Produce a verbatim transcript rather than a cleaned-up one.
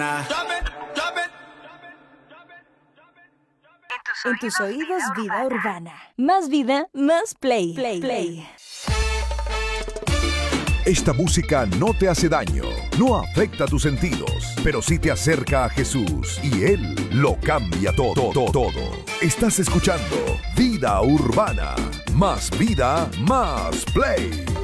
urbana. En tus oídos, vida urbana. Más vida, más play. Play, play. Esta música no te hace daño, no afecta tus sentidos, pero sí te acerca a Jesús y Él lo cambia todo, todo, todo. Estás escuchando Vida Urbana. Más vida, más play.